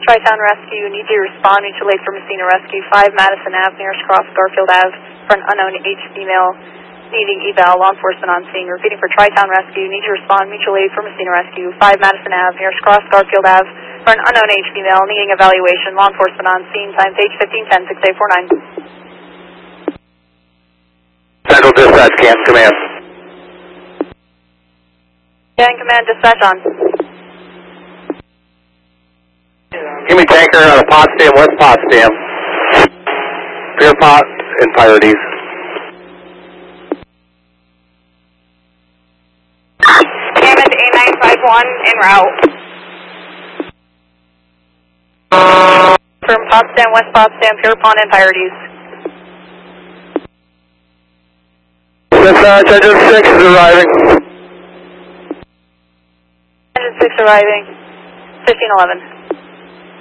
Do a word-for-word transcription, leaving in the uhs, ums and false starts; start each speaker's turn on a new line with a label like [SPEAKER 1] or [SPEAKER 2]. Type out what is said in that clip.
[SPEAKER 1] Tri-Town Rescue, need you to respond, mutual aid for Messina Rescue, five Madison Avenue, nearest cross Garfield Ave, for an unknown H female needing eval, law enforcement on scene. Repeating for Tri-Town Rescue, need you to respond, mutual aid for Messina Rescue, five Madison Ave, nearest cross Garfield Ave, for an unknown H female needing evaluation, law enforcement on scene, time page fifteen ten, six eight four nine.
[SPEAKER 2] Central Dispatch, Camp Command.
[SPEAKER 1] Can Command, dispatch on.
[SPEAKER 2] Give me tanker out of Potsdam, West Potsdam. Pierpont and Pirates.
[SPEAKER 1] Hammond A nine five one en route. From Potsdam, West Potsdam, Pierpont and Pirates.
[SPEAKER 2] Dispatch, Engine six is arriving.
[SPEAKER 1] Engine six arriving, fifteen eleven.